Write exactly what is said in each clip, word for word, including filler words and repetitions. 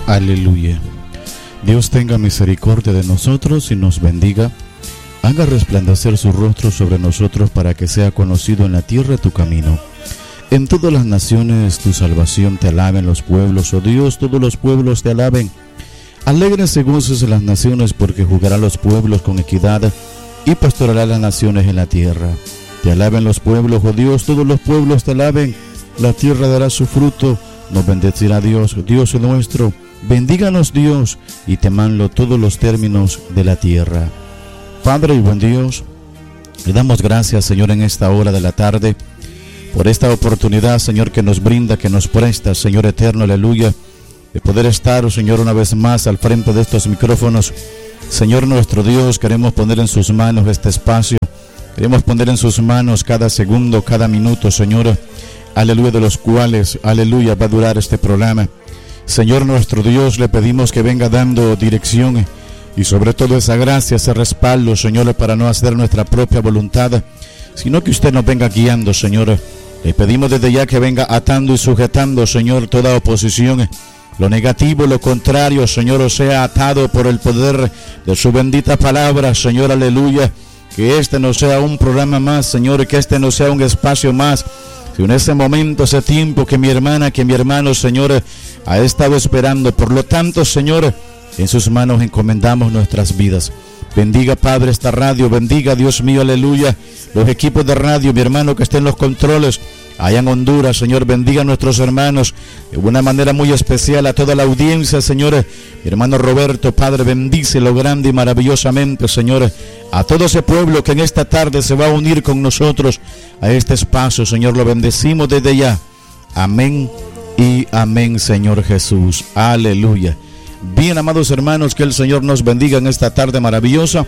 Aleluya. Dios tenga misericordia de nosotros y nos bendiga. Haga resplandecer su rostro sobre nosotros para que sea conocido en la tierra tu camino. En todas las naciones tu salvación te alaben los pueblos, oh Dios, todos los pueblos te alaben. Alégrense y gócense las naciones, porque jugará los pueblos con equidad y pastorará las naciones en la tierra. Te alaben los pueblos, oh Dios, todos los pueblos te alaben. La tierra dará su fruto, nos bendecirá Dios, Dios nuestro. Bendíganos Dios y temanlo todos los términos de la tierra. Padre y buen Dios, le damos gracias, Señor, en esta hora de la tarde, por esta oportunidad, Señor, que nos brinda, que nos presta, Señor eterno, aleluya, de poder estar, Señor, una vez más al frente de estos micrófonos. Señor nuestro Dios, queremos poner en sus manos este espacio, queremos poner en sus manos cada segundo, cada minuto, Señor, aleluya, de los cuales, aleluya, va a durar este programa. Señor nuestro Dios, le pedimos que venga dando dirección y sobre todo esa gracia, ese respaldo, Señor, para no hacer nuestra propia voluntad, sino que usted nos venga guiando, Señor. Le pedimos desde ya que venga atando y sujetando, Señor, toda oposición, lo negativo, lo contrario, Señor, o sea atado por el poder de su bendita palabra, Señor, aleluya. Que este no sea un programa más, Señor, que este no sea un espacio más, en ese momento, ese tiempo que mi hermana, que mi hermano, Señor, ha estado esperando. Por lo tanto, Señor, en sus manos encomendamos nuestras vidas. Bendiga, Padre, esta radio, bendiga, Dios mío, aleluya, los equipos de radio, mi hermano que esté en los controles, allá en Honduras, Señor, bendiga a nuestros hermanos, de una manera muy especial a toda la audiencia, Señor, mi hermano Roberto, Padre, bendícelo grande y maravillosamente, Señor, a todo ese pueblo que en esta tarde se va a unir con nosotros a este espacio, Señor, lo bendecimos desde ya, amén y amén, Señor Jesús, aleluya. Bien, amados hermanos, que el Señor nos bendiga en esta tarde maravillosa.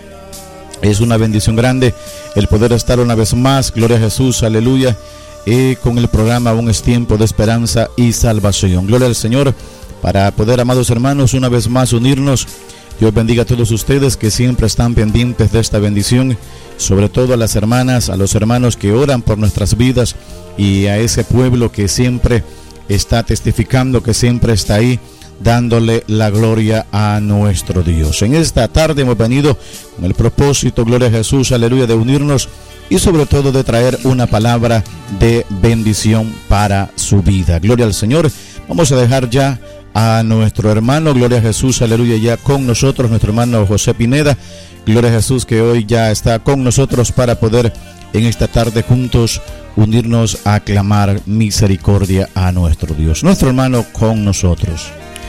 Es una bendición grande el poder estar una vez más, gloria a Jesús, aleluya, y con el programa Un es Tiempo de Esperanza y Salvación. Gloria al Señor, para poder, amados hermanos, una vez más unirnos. Dios bendiga a todos ustedes que siempre están pendientes de esta bendición, sobre todo a las hermanas, a los hermanos que oran por nuestras vidas y a ese pueblo que siempre está testificando, que siempre está ahí, dándole la gloria a nuestro Dios. En esta tarde hemos venido con el propósito, gloria a Jesús, aleluya, de unirnos y sobre todo de traer una palabra de bendición para su vida. Gloria al Señor. Vamos a dejar ya a nuestro hermano, gloria a Jesús, aleluya, ya con nosotros, nuestro hermano José Pineda, gloria a Jesús, que hoy ya está con nosotros para poder en esta tarde juntos unirnos a clamar misericordia a nuestro Dios. Nuestro hermano con nosotros.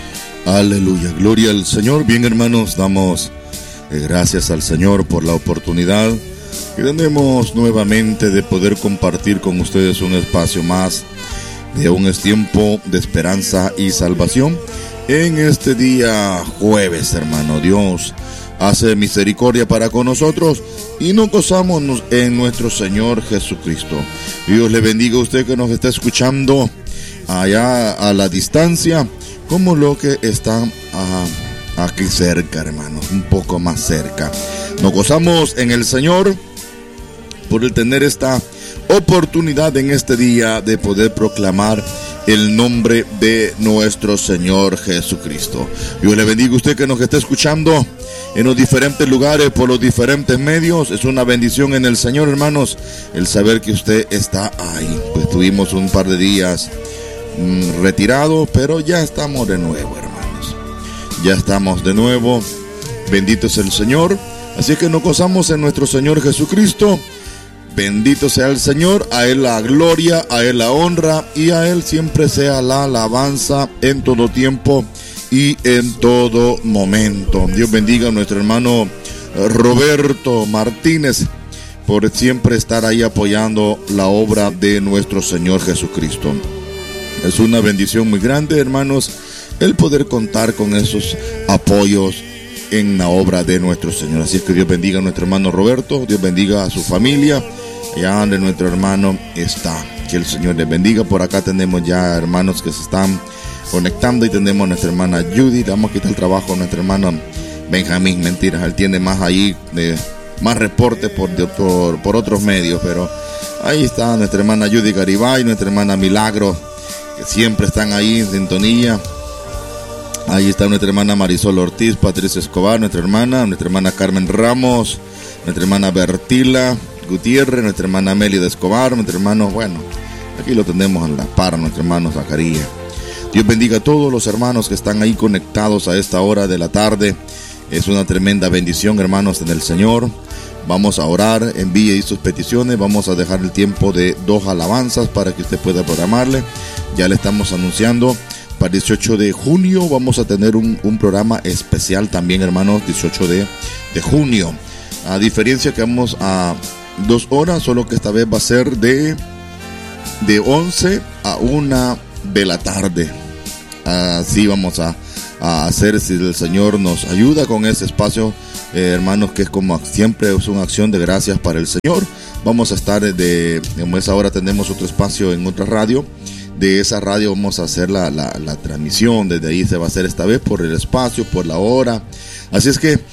Aleluya, gloria al Señor. Bien, hermanos, damos gracias al Señor por la oportunidad que tenemos nuevamente de poder compartir con ustedes un espacio más de Un es Tiempo de Esperanza y Salvación. En este día jueves, hermano, Dios hace misericordia para con nosotros y nos gozamos en nuestro Señor Jesucristo. Dios le bendiga a usted que nos está escuchando allá a la distancia, como lo que están uh, aquí cerca, hermanos, un poco más cerca. Nos gozamos en el Señor por el tener esta oportunidad en este día de poder proclamar el nombre de nuestro Señor Jesucristo. Dios le bendiga a usted que nos está escuchando en los diferentes lugares, por los diferentes medios. Es una bendición en el Señor, hermanos, el saber que usted está ahí. Pues tuvimos un par de días mm, retirados, pero ya estamos de nuevo, hermanos. Ya estamos de nuevo. Bendito es el Señor. Así que nos gozamos en nuestro Señor Jesucristo. Bendito sea el Señor, a Él la gloria, a Él la honra y a Él siempre sea la alabanza en todo tiempo y en todo momento. Dios bendiga a nuestro hermano Roberto Martínez por siempre estar ahí apoyando la obra de nuestro Señor Jesucristo. Es una bendición muy grande, hermanos, el poder contar con esos apoyos en la obra de nuestro Señor. Así es que Dios bendiga a nuestro hermano Roberto, Dios bendiga a su familia, allá donde nuestro hermano está. Que el Señor les bendiga. Por acá tenemos ya hermanos que se están conectando y tenemos a nuestra hermana Judy. Le vamos a quitar el trabajo a nuestro hermano Benjamín. Mentiras, él tiene más ahí, de, más reportes por, por, por otros medios, pero ahí está nuestra hermana Judy Garibay, nuestra hermana Milagro, que siempre están ahí en sintonía. Ahí está nuestra hermana Marisol Ortiz, Patricia Escobar, nuestra hermana, nuestra hermana Carmen Ramos, nuestra hermana Bertila Gutiérrez, nuestra hermana Mélida Escobar, nuestro hermano, bueno, aquí lo tenemos en la par, nuestro hermano Zacarías. Dios bendiga a todos los hermanos que están ahí conectados a esta hora de la tarde. Es una tremenda bendición, hermanos, en el Señor. Vamos a orar, envíe sus peticiones. Vamos a dejar el tiempo de dos alabanzas para que usted pueda programarle. Ya le estamos anunciando, para el dieciocho de junio vamos a tener un, un programa especial también, hermanos, dieciocho de junio. A diferencia que vamos a dos horas, solo que esta vez va a ser de, de once a una de la tarde. Así vamos a, a hacer, si el Señor nos ayuda con ese espacio, eh, hermanos, que es como siempre es una acción de gracias para el Señor. Vamos a estar de, como es ahora, tenemos otro espacio en otra radio. De esa radio vamos a hacer la, la, la transmisión. Desde ahí se va a hacer esta vez por el espacio, por la hora. Así es que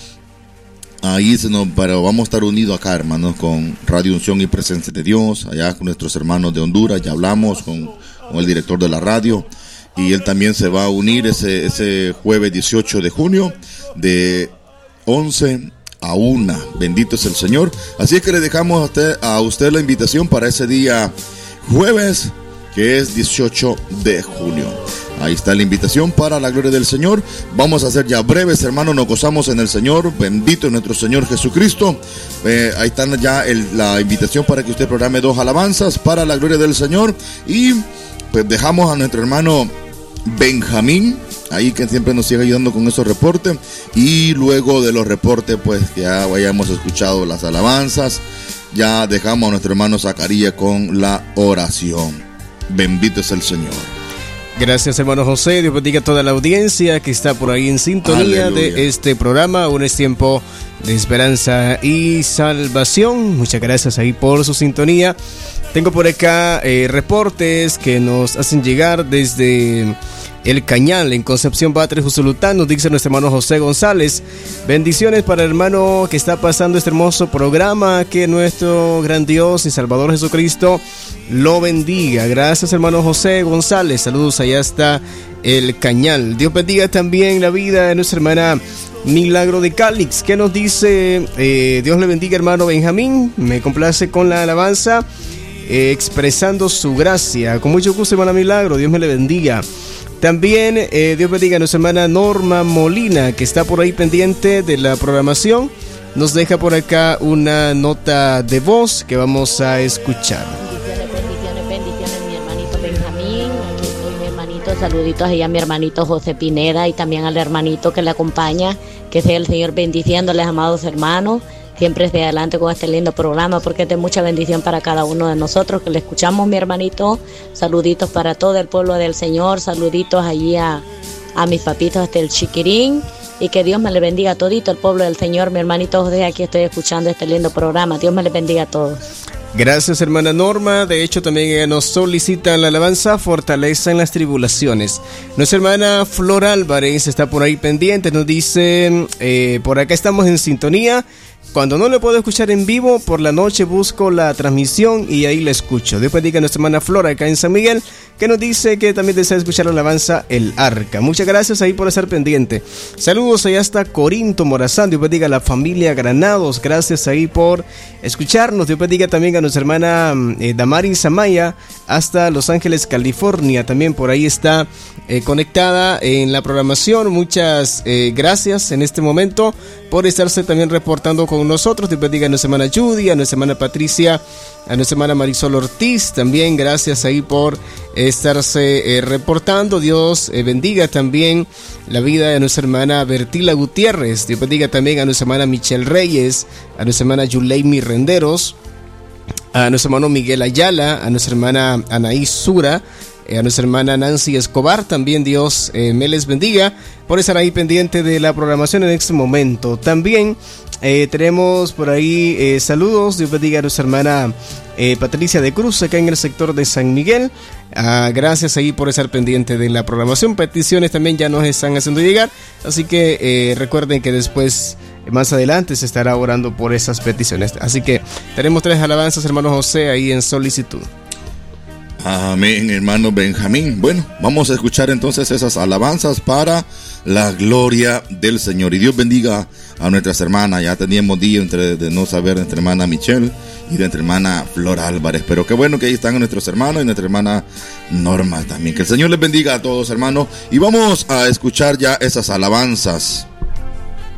ahí se nos, pero vamos a estar unidos acá, hermanos, con Radio Unción y Presencia de Dios. Allá con nuestros hermanos de Honduras, ya hablamos con, con el director de la radio. Y él también se va a unir ese, ese jueves dieciocho de junio de once a una. Bendito es el Señor. Así es que le dejamos a usted, a usted la invitación para ese día jueves, que es dieciocho de junio. Ahí está la invitación para la gloria del Señor. Vamos a ser ya breves, hermanos. Nos gozamos en el Señor. Bendito es nuestro Señor Jesucristo. Eh, ahí está ya el, la invitación para que usted programe dos alabanzas para la gloria del Señor. Y pues dejamos a nuestro hermano Benjamín ahí, que siempre nos sigue ayudando con esos reportes. Y luego de los reportes, pues que ya hayamos escuchado las alabanzas, ya dejamos a nuestro hermano Zacarías con la oración. Bendito es el Señor. Gracias, hermano José. Dios bendiga a toda la audiencia que está por ahí en sintonía. Aleluya. De este programa. Aún es tiempo de esperanza y salvación. Muchas gracias ahí por su sintonía. Tengo por acá eh, reportes que nos hacen llegar desde El Cañal, en Concepción, Batres, Usulután. Nos dice nuestro hermano José González: bendiciones para el hermano que está pasando este hermoso programa. Que nuestro gran Dios y Salvador Jesucristo lo bendiga. Gracias, hermano José González. Saludos allá hasta El Cañal. Dios bendiga también la vida de nuestra hermana Milagro de Calix, que nos dice: eh, Dios le bendiga, hermano Benjamín. Me complace con la alabanza, eh, expresando su gracia. Con mucho gusto, hermana Milagro. Dios me le bendiga. También eh, Dios bendiga a nuestra hermana Norma Molina, que está por ahí pendiente de la programación. Nos deja por acá una nota de voz que vamos a escuchar. Bendiciones, bendiciones, bendiciones, mi hermanito Benjamín. Aquí estoy, mi hermanito. Saluditos allá a mi hermanito José Pineda y también al hermanito que le acompaña. Que sea el Señor bendiciéndoles, amados hermanos. Siempre esté adelante con este lindo programa, porque es de mucha bendición para cada uno de nosotros que le escuchamos, mi hermanito. Saluditos para todo el pueblo del Señor. Saluditos allí a, a mis papitos hasta el Chiquirín. Y que Dios me le bendiga a todito el pueblo del Señor. Mi hermanito José, aquí estoy escuchando este lindo programa. Dios me le bendiga a todos. Gracias, hermana Norma. De hecho, también ella nos solicita la alabanza Fortaleza en las Tribulaciones. Nuestra hermana Flor Álvarez está por ahí pendiente. Nos dice: eh, por acá estamos en sintonía. Cuando no le puedo escuchar en vivo, por la noche busco la transmisión y ahí la escucho. Dios bendiga a nuestra hermana Flora acá en San Miguel, que nos dice que también desea escuchar la alabanza El Arca. Muchas gracias ahí por estar pendiente. Saludos allá hasta Corinto, Morazán. Dios bendiga a la familia Granados. Gracias ahí por escucharnos. Dios bendiga también a nuestra hermana eh, Damaris Amaya hasta Los Ángeles, California. También por ahí está eh, conectada en la programación. Muchas eh, gracias en este momento por estarse también reportando con nosotros. Dios bendiga a nuestra hermana Judy, a nuestra hermana Patricia, a nuestra hermana Marisol Ortiz. También gracias ahí por estarse eh, reportando. Dios eh, bendiga también la vida de nuestra hermana Bertila Gutiérrez. Dios bendiga también a nuestra hermana Michelle Reyes, a nuestra hermana Yuleimi Renderos, a nuestro hermano Miguel Ayala, a nuestra hermana Anaí Sura, a nuestra hermana Nancy Escobar. También Dios eh, me les bendiga por estar ahí pendiente de la programación en este momento. También eh, tenemos por ahí eh, saludos. Dios bendiga a nuestra hermana eh, Patricia de Cruz acá en el sector de San Miguel. Ah, gracias ahí por estar pendiente de la programación. Peticiones también ya nos están haciendo llegar, así que eh, recuerden que después, más adelante, se estará orando por esas peticiones. Así que tenemos tres alabanzas, hermano José, ahí en solicitud. Amén, hermano Benjamín. Bueno, vamos a escuchar entonces esas alabanzas para la gloria del Señor. Y Dios bendiga a nuestras hermanas. Ya teníamos día entre, de no saber de nuestra hermana Michelle y de nuestra hermana Flor Álvarez. Pero qué bueno que ahí están nuestros hermanos y nuestra hermana Norma también. Que el Señor les bendiga a todos, hermanos. Y vamos a escuchar ya esas alabanzas.